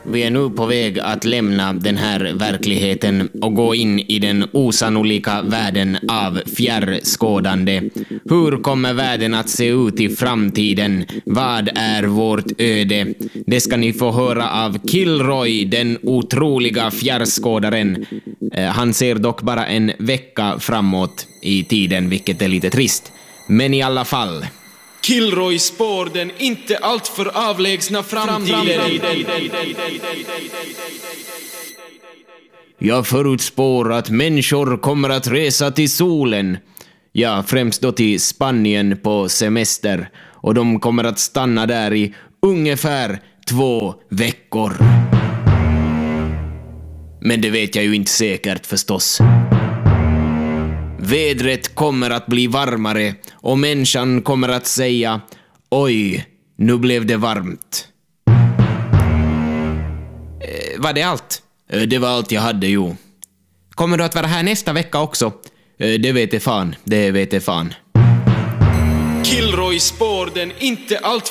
Vi är nu på väg att lämna den här verkligheten och gå in i den osannolika världen av fjärrskådande. Hur kommer världen att se ut i framtiden? Vad är vårt öde? Det ska ni få höra av Kilroy, den otroliga fjärrskådaren. Han ser dock bara en vecka framåt i tiden, vilket är lite trist. Men i alla fall... Kilroy spår den inte alltför avlägsna framtiden. Jag förutspår att människor kommer att resa till solen. Ja, främst då till Spanien på semester. Och de kommer att stanna där i ungefär 2 veckor. Men det vet jag ju inte säkert förstås. Vädret kommer att bli varmare och människan kommer att säga: oj, nu blev det varmt. Var det allt? Det var allt jag hade, jo. Kommer du att vara här nästa vecka också? Det vet jag fan, det vet jag fan. Kilroy spår den inte